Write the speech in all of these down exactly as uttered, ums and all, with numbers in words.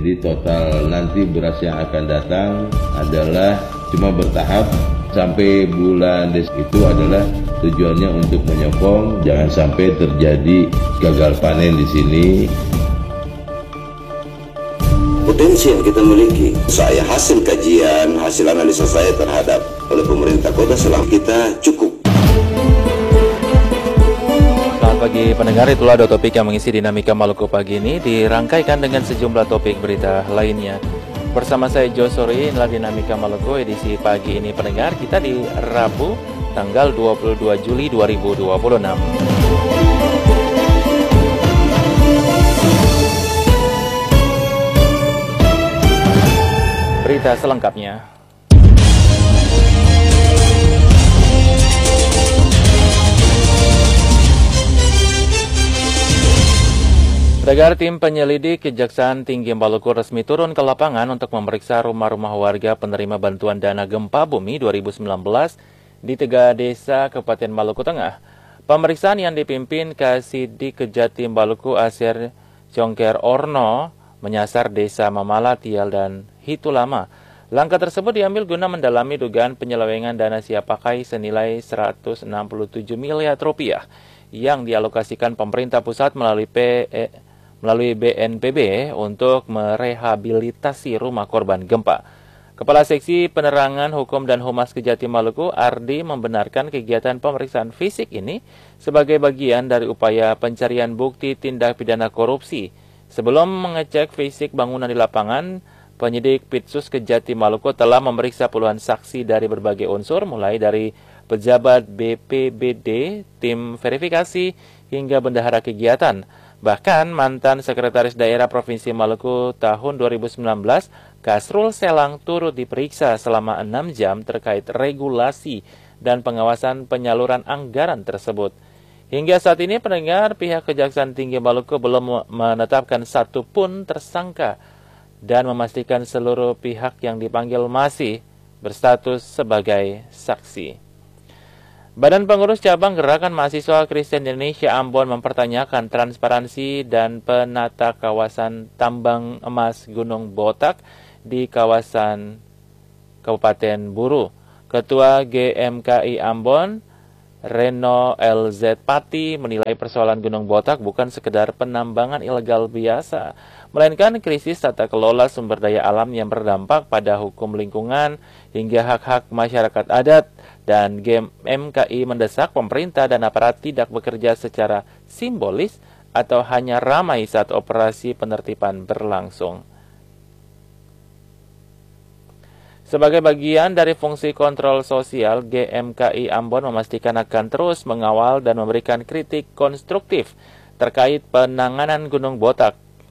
Jadi total nanti beras yang akan datang adalah cuma bertahap sampai bulan Desember. Itu adalah tujuannya untuk menyokong jangan sampai terjadi gagal panen di sini. Potensi yang kita miliki, saya hasil kajian, hasil analisa saya terhadap oleh pemerintah kota Selang kita cukup. Bagi pendengar, itulah dua topik yang mengisi dinamika Maluku pagi ini, dirangkaikan dengan sejumlah topik berita lainnya. Bersama saya Josori, inilah dinamika Maluku edisi pagi ini pendengar, kita di Rabu tanggal dua puluh dua Juli dua ribu dua puluh enam. Berita selengkapnya. Pendengar, tim penyelidik Kejaksaan Tinggi Maluku resmi turun ke lapangan untuk memeriksa rumah-rumah warga penerima bantuan dana gempa bumi dua ribu sembilan belas di tiga desa Kabupaten Maluku Tengah. Pemeriksaan yang dipimpin Kasidik Kejatim Maluku Aser Congker Orno menyasar desa Mamala, Tial, dan Hitulama. Langkah tersebut diambil guna mendalami dugaan penyelewengan dana siap pakai senilai seratus enam puluh tujuh miliar rupiah yang dialokasikan pemerintah pusat melalui P E melalui B N P B untuk merehabilitasi rumah korban gempa. Kepala Seksi Penerangan Hukum dan Humas Kejatim Maluku, Ardi, membenarkan kegiatan pemeriksaan fisik ini sebagai bagian dari upaya pencarian bukti tindak pidana korupsi. Sebelum mengecek fisik bangunan di lapangan, penyidik Pitsus Kejatim Maluku telah memeriksa puluhan saksi dari berbagai unsur, mulai dari pejabat B P B D, tim verifikasi, hingga bendahara kegiatan. Bahkan mantan Sekretaris Daerah Provinsi Maluku tahun dua ribu sembilan belas, Kasrul Selang, turut diperiksa selama enam jam terkait regulasi dan pengawasan penyaluran anggaran tersebut. Hingga saat ini pendengar, pihak Kejaksaan Tinggi Maluku belum menetapkan satu pun tersangka dan memastikan seluruh pihak yang dipanggil masih berstatus sebagai saksi. Badan Pengurus Cabang Gerakan Mahasiswa Kristen Indonesia Ambon mempertanyakan transparansi dan penata kawasan tambang emas Gunung Botak di kawasan Kabupaten Buru. Ketua G M K I Ambon, Reno L Z Pati, menilai persoalan Gunung Botak bukan sekedar penambangan ilegal biasa, melainkan krisis tata kelola sumber daya alam yang berdampak pada hukum lingkungan hingga hak-hak masyarakat adat. Dan G M K I mendesak pemerintah dan aparat tidak bekerja secara simbolis atau hanya ramai saat operasi penertiban berlangsung. Sebagai bagian dari fungsi kontrol sosial, G M K I Ambon memastikan akan terus mengawal dan memberikan kritik konstruktif terkait penanganan Gunung Botak.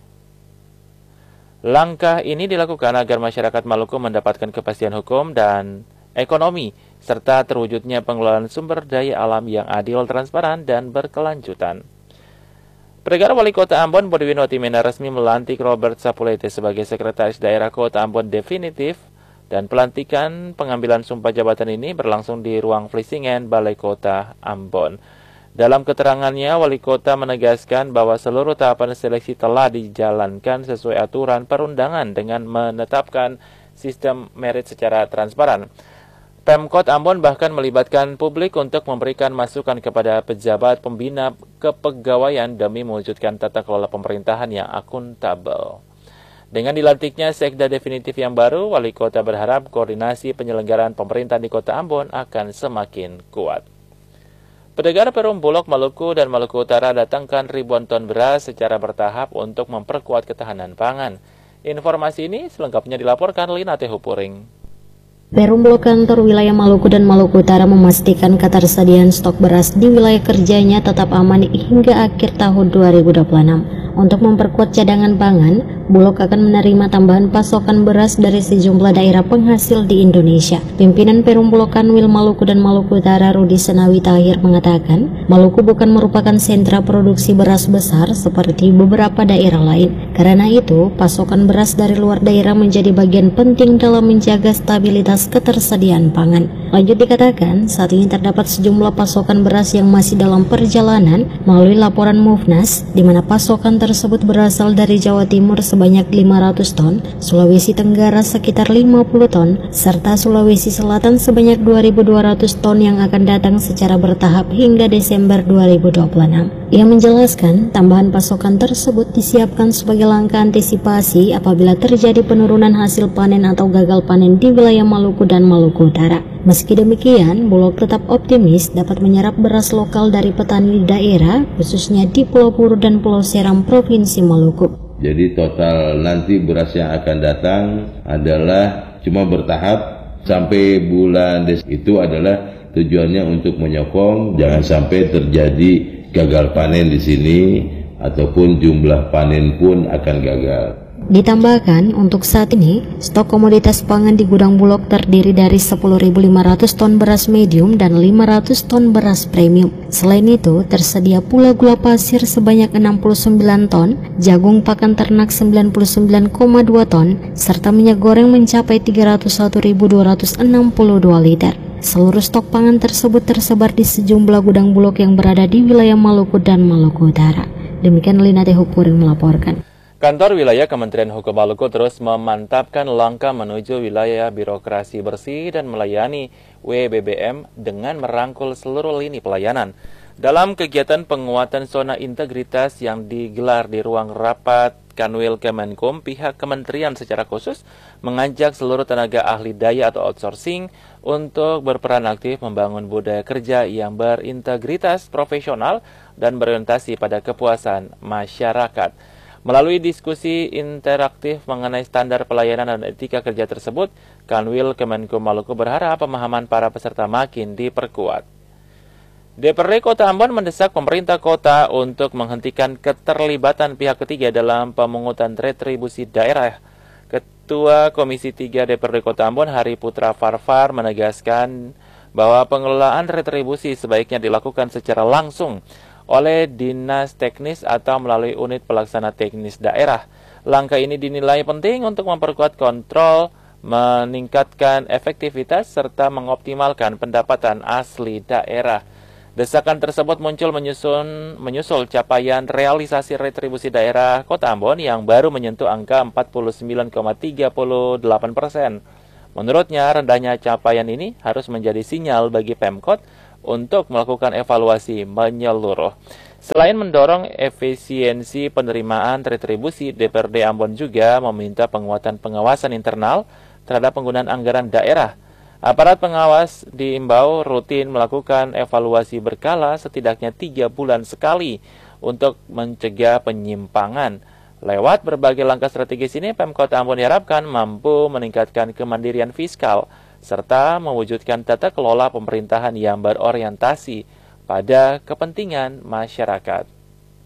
Langkah ini dilakukan agar masyarakat Maluku mendapatkan kepastian hukum dan ekonomi, serta terwujudnya pengelolaan sumber daya alam yang adil, transparan, dan berkelanjutan. Pendengar, Wali Kota Ambon Bodiwin Watimena resmi melantik Robert Sapulete sebagai Sekretaris Daerah Kota Ambon definitif, dan pelantikan pengambilan sumpah jabatan ini berlangsung di ruang Vlissingen, Balai Kota Ambon. Dalam keterangannya, Wali Kota menegaskan bahwa seluruh tahapan seleksi telah dijalankan sesuai aturan perundangan dengan menetapkan sistem merit secara transparan. Pemkot Ambon bahkan melibatkan publik untuk memberikan masukan kepada pejabat pembina kepegawaian demi mewujudkan tata kelola pemerintahan yang akuntabel. Dengan dilantiknya sekda definitif yang baru, Wali Kota berharap koordinasi penyelenggaraan pemerintahan di Kota Ambon akan semakin kuat. Pendengar, Perum Bulog Maluku dan Maluku Utara datangkan ribuan ton beras secara bertahap untuk memperkuat ketahanan pangan. Informasi ini selengkapnya dilaporkan Lina Tehupuring. Perum Bulog Kantor Wilayah Maluku dan Maluku Utara memastikan ketersediaan stok beras di wilayah kerjanya tetap aman hingga akhir tahun dua ribu dua puluh enam. Untuk memperkuat cadangan pangan, Bulog akan menerima tambahan pasokan beras dari sejumlah daerah penghasil di Indonesia. Pimpinan Perum Bulog Kanwil Maluku dan Maluku Utara, Rudi Senawi Tahir, mengatakan, Maluku bukan merupakan sentra produksi beras besar seperti beberapa daerah lain. Karena itu, pasokan beras dari luar daerah menjadi bagian penting dalam menjaga stabilitas ketersediaan pangan. Lanjut dikatakan, saat ini terdapat sejumlah pasokan beras yang masih dalam perjalanan melalui laporan Mufnas, di mana pasokan tersebut berasal dari Jawa Timur sebanyak sebanyak lima ratus ton, Sulawesi Tenggara sekitar lima puluh ton, serta Sulawesi Selatan sebanyak dua ribu dua ratus ton yang akan datang secara bertahap hingga Desember dua ribu dua puluh enam. Ia menjelaskan tambahan pasokan tersebut disiapkan sebagai langkah antisipasi apabila terjadi penurunan hasil panen atau gagal panen di wilayah Maluku dan Maluku Utara. Meski demikian, Bulog tetap optimis dapat menyerap beras lokal dari petani di daerah, khususnya di Pulau Puru dan Pulau Seram, Provinsi Maluku. Jadi total nanti beras yang akan datang adalah cuma bertahap sampai bulan Des itu adalah tujuannya untuk menyokong jangan sampai terjadi gagal panen di sini ataupun jumlah panen pun akan gagal. Ditambahkan, untuk saat ini, stok komoditas pangan di gudang Bulog terdiri dari sepuluh ribu lima ratus ton beras medium dan lima ratus ton beras premium. Selain itu, tersedia pula gula pasir sebanyak enam puluh sembilan ton, jagung pakan ternak sembilan puluh sembilan koma dua ton, serta minyak goreng mencapai tiga ratus satu ribu dua ratus enam puluh dua liter. Seluruh stok pangan tersebut tersebar di sejumlah gudang Bulog yang berada di wilayah Maluku dan Maluku Utara. Demikian Lina Teh Hupuring melaporkan. Kantor Wilayah Kementerian Hukum Maluku terus memantapkan langkah menuju wilayah birokrasi bersih dan melayani W B B M dengan merangkul seluruh lini pelayanan. Dalam kegiatan penguatan zona integritas yang digelar di ruang rapat Kanwil Kemenkum, pihak kementerian secara khusus mengajak seluruh tenaga ahli daya atau outsourcing untuk berperan aktif membangun budaya kerja yang berintegritas, profesional, dan berorientasi pada kepuasan masyarakat. Melalui diskusi interaktif mengenai standar pelayanan dan etika kerja tersebut, Kanwil Kemenkum Maluku berharap pemahaman para peserta makin diperkuat. D P R D Kota Ambon mendesak pemerintah kota untuk menghentikan keterlibatan pihak ketiga dalam pemungutan retribusi daerah. Ketua Komisi tiga D P R D Kota Ambon, Hari Putra Farfar, menegaskan bahwa pengelolaan retribusi sebaiknya dilakukan secara langsung oleh dinas teknis atau melalui unit pelaksana teknis daerah. Langkah ini dinilai penting untuk memperkuat kontrol, meningkatkan efektivitas, serta mengoptimalkan pendapatan asli daerah. Desakan tersebut muncul menyusun, menyusul capaian realisasi retribusi daerah Kota Ambon yang baru menyentuh angka empat puluh sembilan koma tiga delapan persen. Menurutnya, rendahnya capaian ini harus menjadi sinyal bagi Pemkot untuk melakukan evaluasi menyeluruh. Selain mendorong efisiensi penerimaan retribusi, D P R D Ambon juga meminta penguatan pengawasan internal terhadap penggunaan anggaran daerah. Aparat pengawas diimbau rutin melakukan evaluasi berkala setidaknya tiga bulan sekali untuk mencegah penyimpangan. Lewat berbagai langkah strategis ini, Pemkot Ambon diharapkan mampu meningkatkan kemandirian fiskal serta mewujudkan tata kelola pemerintahan yang berorientasi pada kepentingan masyarakat.